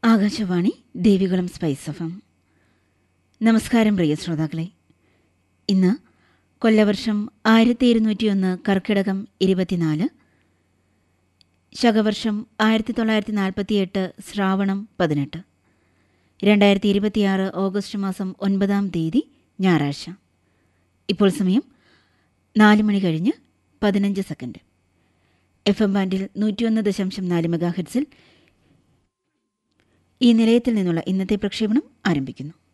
Akashvani Devikulam spice FM. നമസ്കാരം പ്രിയ ശ്രോതാക്കളെ. ഇന്ന് കൊല്ലവർഷം 1201 കർക്കിടകം 24, ശകവർഷം 1948 ശ്രാവണം 18, 2026 ഓഗസ്റ്റ് മാസം 9-ാം തീയതി ഞായറാഴ്ച. ഇപ്പോൾ സമയം 4 മണി കഴിഞ്ഞ് 15 സെക്കൻഡ്. FM ബാൻഡിൽ 101.4 മെഗാഹെർട്സിൽ ഈ നിലയത്തിൽ നിന്നുള്ള ഇന്നത്തെ പ്രക്ഷേപണം ആരംഭിക്കുന്നു.